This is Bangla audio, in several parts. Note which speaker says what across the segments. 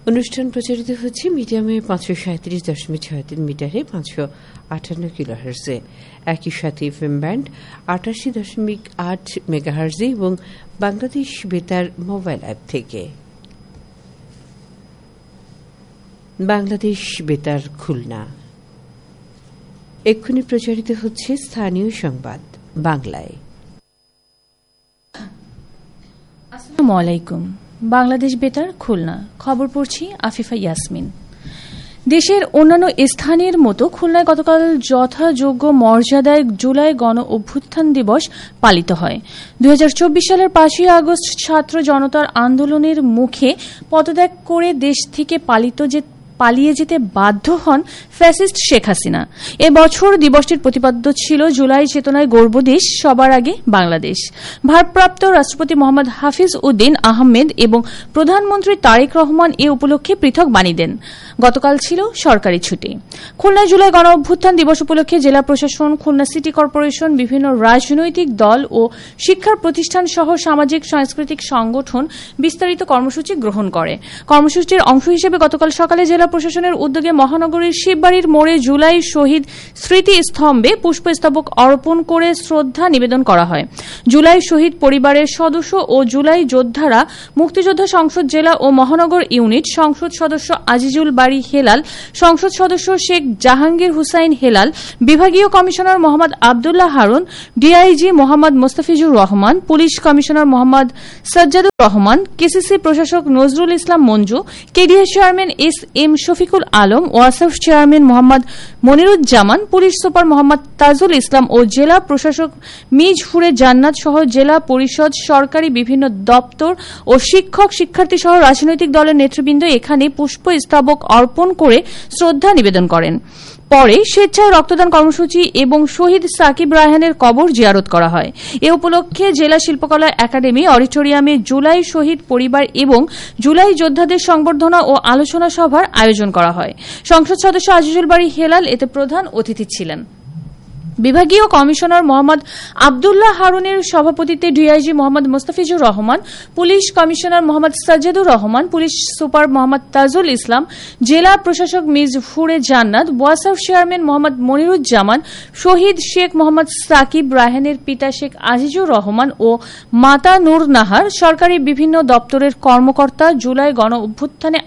Speaker 1: অনুষ্ঠান প্রচারিত হচ্ছে মিডিয়ামে 537.63 মিটারে 558 কিলোহার্জে, একই সাথে এফএম ব্যান্ড 88.8 মেগাহার্জে এবং বাংলাদেশ বেতার মোবাইল অ্যাপ থেকে। বাংলাদেশ বেতার খুলনা। এক্ষুনি প্রচারিত হচ্ছে স্থানীয় সংবাদ বাংলায়।
Speaker 2: আসসালামু আলাইকুম। বাংলাদেশ বেতার খুলনা, খবর পড়ছি আফিফা ইয়াসমিন। দেশের অন্যান্য স্থানের মতো খুলনায় গতকাল যথাযোগ্য মর্যাদায় জুলাই গণ অভ্যুত্থান দিবস পালিত হয়। 2024 সালের 5 আগস্ট ছাত্র জনতার আন্দোলনের মুখে পদত্যাগ করে দেশ থেকে পালিয়ে যেতে বাধ্য হন ফ্যাসিস্ট শেখ হাসিনা। এবছর দিবসটির প্রতিপাদ্য ছিল জুলাই চেতনায় গর্ব দেশ, সবার আগে বাংলাদেশ। ভারপ্রাপ্ত রাষ্ট্রপতি মোহাম্মদ হাফিজ উদ্দিন আহমেদ এবং প্রধানমন্ত্রী তারেক রহমান এ উপলক্ষে পৃথক বাণী দেন। গতকাল ছিল সরকারি ছুটি। খুলনায় জুলাই গণ অভ্যুত্থান দিবস উপলক্ষে জেলা প্রশাসন, খুলনা সিটি কর্পোরেশন, বিভিন্ন রাজনৈতিক দল ও শিক্ষার প্রতিষ্ঠান সহ সামাজিক সাংস্কৃতিক সংগঠন বিস্তারিত কর্মসূচি গ্রহণ করে। কর্মসূচির অংশ হিসেবে গতকাল সকালে জেলা প্রশাসনের উদ্যোগে মহানগরীর শিববাড়ির মোড়ে জুলাই শহীদ স্মৃতি স্তম্ভে পুষ্পস্তবক অর্পণ করে শ্রদ্ধা নিবেদন করা হয়। জুলাই শহীদ পরিবারের সদস্য ও জুলাই যোদ্ধারা, মুক্তিযোদ্ধা সংসদ জেলা ও মহানগর ইউনিট, সংসদ সদস্য আজিজুল বাড়ি হেলাল, সংসদ সদস্য শেখ জাহাঙ্গীর হুসাইন হেলাল, বিভাগীয় commissioner Mohammad Abdullah Harun, DIG Mohammad Mostafizur Rahman, police commissioner Mohammad Sajjadur Rahman, KCC প্রশাসক Nazrul Islam Manju, KDA chairman S M Shafiqul Alam, ওয়াসাফ chairman Mohammad Moniruzzaman, police super Mohammad Tajul Islam ও জেলা প্রশাসক মিজফুরে জান্নাত সহ জেলা পরিষদ, সরকারি বিভিন্ন দপ্তর ও শিক্ষক শিক্ষার্থী সহ রাজনৈতিক দলের নেতৃবৃন্দ এখানে পুষ্পস্তবক অর্পণ করে শ্রদ্ধা নিবেদন করেন। পরে স্বেচ্ছায় রক্তদান কর্মসূচি এবং শহীদ সাকিব রায়হানের কবর জিয়ারত করা হয়। এ উপলক্ষে জেলা শিল্পকলা একাডেমি অডিটোরিয়ামে জুলাই শহীদ পরিবার এবং জুলাই যোদ্ধাদের সংবর্ধনা ও আলোচনা সভার আয়োজন করা হয়। সংসদ সদস্য আজিজুল বাড়ি হেলাল এতে প্রধান অতিথি ছিলেন। বিভাগীয় কমিশনার মোহাম্মদ আবদুল্লাহ হারুনের সভাপতিত্বে DIG Mohammad Mostafizur Rahman, police commissioner Mohammad Sajjadur Rahman, police super Mohammad Tajul Islam, জেলা প্রশাসক মিজফুরে জান্নাত, ওয়াসাফ চেয়ারম্যান মোহাম্মদ মনিরুজ্জামান, শহীদ শেখ মোহাম্মদ সাকিব রায়হানের পিতা শেখ আজিজুর রহমান ও মাতা নূর নাহার, সরকারি বিভিন্ন দপ্তরের কর্মকর্তা, জুলাই গণ অভ্যুত্থানে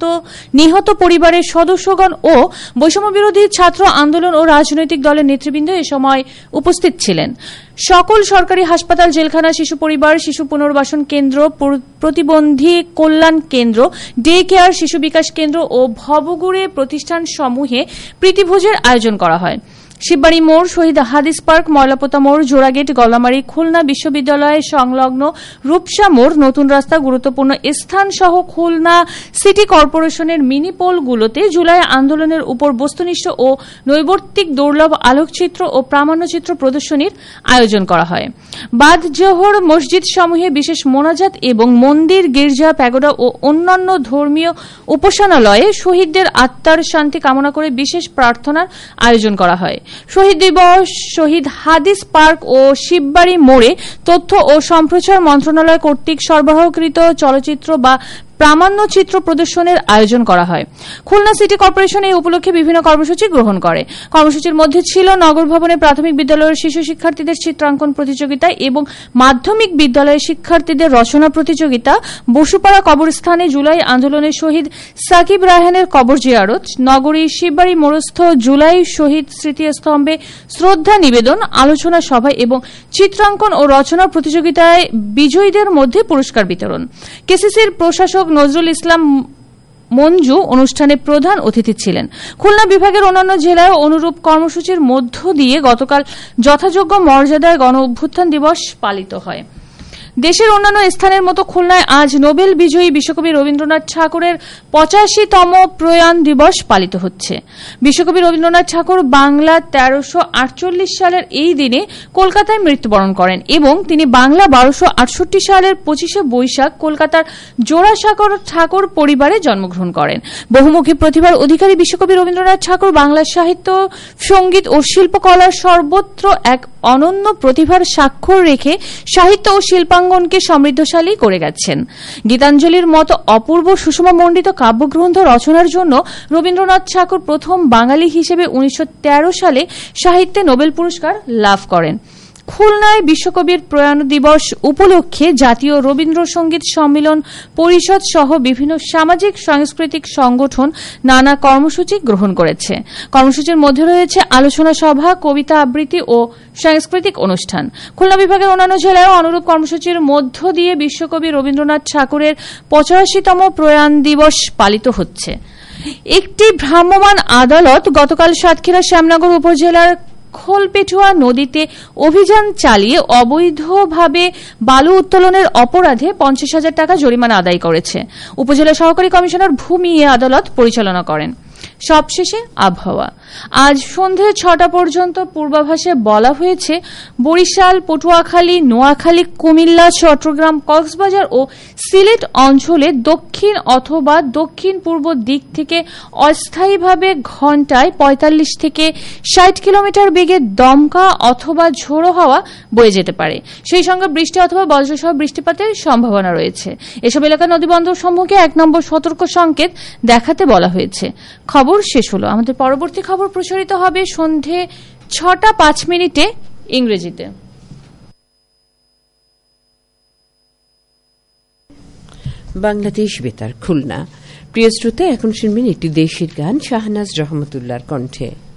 Speaker 2: নিহত পরিবারের সদস্যগণ ও বৈষম্যবিরোধী ছাত্র আন্দোলন ও রাজনৈতিক দলের নেতৃবৃন্দ এ সময় উপস্থিত ছিলেন। সকল সরকারি হাসপাতাল, জেলখানা, শিশু পরিবার, শিশু পুনর্বাসন কেন্দ্র, প্রতিবন্ধী কল্যাণ কেন্দ্র, ডে কেয়ার, শিশু বিকাশ কেন্দ্র ও ভবঘুরে প্রতিষ্ঠান সমূহে প্রীতিভোজের আয়োজন করা হয়। শিববাড়ি মোড়, শহীদ হাদিস পার্ক, ময়লাপোতা মোড়, জোড়াগেট, গলামারি, খুলনা বিশ্ববিদ্যালয় সংলগ্ন রূপসা মোড়, নতুন রাস্তা, গুরুত্বপূর্ণ স্থান সহ খুলনা সিটি কর্পোরেশনের মিনি পোলগুলোতে জুলাই আন্দোলনের উপর বস্তুনিষ্ঠ ও নৈবর্তিক দুর্লভ আলোকচিত্র ও প্রামাণ্যচিত্র প্রদর্শনীর আয়োজন করা হয়। বাদ জোহর মসজিদ সমূহে বিশেষ মোনাজাত এবং মন্দির, গির্জা, প্যাগোডা ও অন্যান্য ধর্মীয় উপাসনালয়ে শহীদদের আত্মার শান্তি কামনা করে বিশেষ প্রার্থনার আয়োজন করা হয়। শহীদ দিবস শহীদ হাদিস পার্ক ও শিববাড়ি মোড়ে তথ্য ও সম্প্রচার মন্ত্রণালয় কর্তৃক সরবরাহকৃত চলচ্চিত্র বা প্রামাণ্যচিত্র প্রদর্শনের আয়োজন করা হয়। খুলনা সিটি কর্পোরেশন এই উপলক্ষে বিভিন্ন কর্মসূচি গ্রহণ করে। কর্মসূচির মধ্যে ছিল নগর ভবনে প্রাথমিক বিদ্যালয়ের শিশু শিক্ষার্থীদের চিত্রাঙ্কন প্রতিযোগিতা এবং মাধ্যমিক বিদ্যালয়ের শিক্ষার্থীদের রচনা প্রতিযোগিতা, বসুপাড়া কবরস্থানে জুলাই আন্দোলনের শহীদ সাকিব রায়হানের কবর জিয়ারত, নগরীর শিববাড়ি মোড়স্থ জুলাই শহীদ স্মৃতিস্তম্ভে শ্রদ্ধা নিবেদন, আলোচনা সভা এবং চিত্রাঙ্কন ও রচনা প্রতিযোগিতায় বিজয়ীদের মধ্যে পুরস্কার বিতরণ। কেসিসির প্রশাসক নজরুল ইসলাম মঞ্জু অনুষ্ঠানে প্রধান অতিথি ছিলেন। খুলনা বিভাগের অন্যান্য জেলায় অনুরূপ কর্মসূচির মধ্য দিয়ে গতকাল যথাযোগ্য মর্যাদায় গণ অভ্যুত্থান দিবস পালিত হয়। দেশের অন্যান্য স্থানের মতো খুলনায় আজ নোবেল বিজয়ী বিশ্বকবি রবীন্দ্রনাথ ঠাকুরের 85তম প্রয়াণ দিবস পালিত হচ্ছে। বিশ্বকবি রবীন্দ্রনাথ ঠাকুর বাংলা 1348 সালের এই দিনে কলকাতায় মৃত্যুবরণ করেন এবং তিনি বাংলা 1268 সালের 25শে বৈশাখ কলকাতার জোড়াসাঁকোর ঠাকুর পরিবারে জন্মগ্রহণ করেন। বহুমুখী প্রতিভার অধিকারী বিশ্বকবি রবীন্দ্রনাথ ঠাকুর বাংলা সাহিত্য, সঙ্গীত ও শিল্পকলার সর্বত্র এক অনন্য প্রতিভার স্বাক্ষর রেখে সাহিত্য ও শিল্পাঙ্গন শিল্পাঙ্গনকে সমৃদ্ধশালী করে গেছেন। গীতাঞ্জলির মতো অপূর্ব সুষমামণ্ডিত কাব্যগ্রন্থ রচনার জন্য রবীন্দ্রনাথ ঠাকুর প্রথম বাঙালি হিসেবে 1913 সালে সাহিত্যে নোবেল পুরস্কার লাভ করেন। খুলনায় বিশ্বকবির প্রয়াণ দিবস উপলক্ষে জাতীয় রবীন্দ্রসঙ্গীত সম্মেলন পরিষদ সহ বিভিন্ন সামাজিক সাংস্কৃতিক সংগঠন নানা কর্মসূচি গ্রহণ করেছে। কর্মসূচির মধ্যে রয়েছে আলোচনা সভা, কবিতা আবৃত্তি ও সাংস্কৃতিক অনুষ্ঠান। খুলনা বিভাগের অন্যান্য জেলায়ও অনুরূপ কর্মসূচির মধ্য দিয়ে বিশ্বকবি রবীন্দ্রনাথ ঠাকুরের 85তম প্রয়াণ দিবস পালিত হচ্ছে। একটি ভ্রাম্যমাণ আদালত গতকাল সাতক্ষীরা শ্যামনগর উপজেলার খোলপেটুয়া নদীতে অভিযান চালিয়ে অবৈধভাবে বালু উত্তোলনের অপরাধে 50,000 টাকা জরিমানা আদায় করেছে। উপজেলা সহকারী কমিশনার ভূমি এ আদালত পরিচালনা করেন। সবশেষে আবহাওয়া। আজ সন্ধে 6টা পর্যন্ত পূর্বাভাসে বলা হয়েছে বরিশাল, পটুয়াখালী, নোয়াখালী, কুমিল্লা, চট্টগ্রাম, কক্সবাজার ও সিলেট অঞ্চলে দক্ষিণ অথবা দক্ষিণ পূর্ব দিক থেকে অস্থায়ীভাবে ঘণ্টায় 45 থেকে 60 কিলোমিটার বেগে দমকা অথবা ঝোড়ো হাওয়া বয়ে যেতে পারে। সেই সঙ্গে বৃষ্টি অথবা বজ্রসহ বৃষ্টিপাতের সম্ভাবনা রয়েছে। এসব এলাকার নদীবন্দর সমূহকে 1 নম্বর সতর্ক সংকেত দেখাতে বলা হয়েছে। খবর শেষ হলো। আমাদের পরবর্তী খবর প্রচারিত হবে সন্ধে 6টা 5 মিনিটে ইংরেজিতে।
Speaker 1: বাংলাদেশ বেতার খুলনা। প্রিয় শ্রোতা, এখন শুনবেন একটি দেশের গান শাহনাজ রহমতুল্লাহর কণ্ঠে।